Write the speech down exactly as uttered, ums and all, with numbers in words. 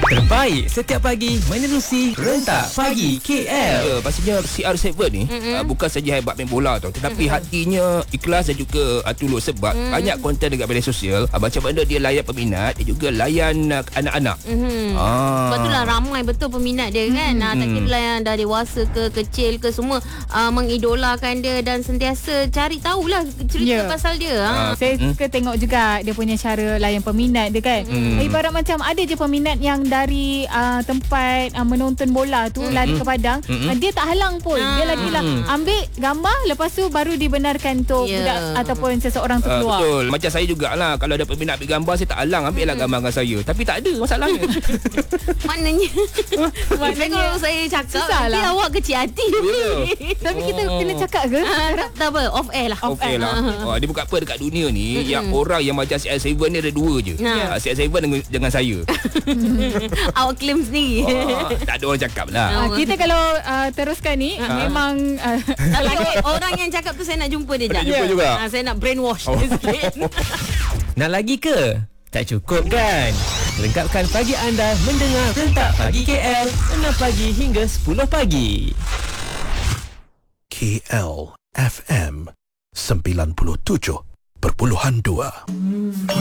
Terbaik setiap pagi menerusi Rentak Pagi K L. Ya, pastinya C R tujuh ni mm-hmm. uh, bukan saja hebat main bola tau, tetapi mm-hmm. hatinya ikhlas dan juga uh, tulus sebab mm-hmm. banyak konten dekat media sosial uh, macam mana dia layan peminat, dia juga layan uh, anak-anak. Mm-hmm. Ah. Sebab itulah ramai betul peminat dia kan. Mm-hmm. Tak kira lah yang dah dewasa ke kecil ke semua uh, mengidolakan dia dan sentiasa cari tahulah cerita yeah. pasal dia. Uh, ha. Saya mm. suka tengok juga dia punya cara layan peminat dia kan. Mm. Ibarat macam ada je peminat yang dari uh, tempat uh, menonton bola tu mm-hmm. lari ke padang, mm-hmm. uh, dia tak halang pun. Ah. Dia lagi lah ambil gambar, lepas tu baru dibenarkan untuk yeah. budak ataupun seseorang tu keluar. Uh, betul. Macam saya jugalah, kalau ada peminat ambil gambar, saya tak halang, ambil lah mm-hmm. gambar dengan saya. Tapi tak ada masalahnya. Maknanya Maknanya kalau saya cakap nanti lah. Awak kecil hati. Yeah. Tapi kita oh. kena cakap ke? Uh, tak, tak apa, off air lah. Off air lah. Uh. Dia bukan apa dekat dunia ni, mm-hmm. yang orang yang macam C R tujuh ni ada dua je. Uh. C R tujuh dengan, dengan saya. Awak claim sendiri. Oh, tak ada orang cakap lah. Uh, kita kalau uh, teruskan ni uh. memang uh, tapi orang yang cakap tu saya nak jumpa dia. Nak jumpa juga. Uh, saya nak brainwash oh. dia sikit. Nak lagi ke? Tak cukup kan? Lengkapkan pagi anda mendengar Rentak Pagi K L enam pagi hingga sepuluh pagi. K L F M sembilan puluh tujuh perpuluhan dua.